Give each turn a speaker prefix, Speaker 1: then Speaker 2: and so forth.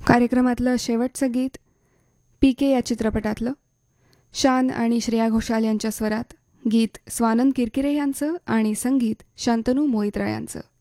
Speaker 1: कार्यक्रमातलं शेवटचं गीत पीके या चित्रपटातलं. शान आणि श्रेया घोषाल यांच्या स्वरात गीत स्वानंद किरकिरे यांचं आणि संगीत शांतनू मोहितरा यांचं.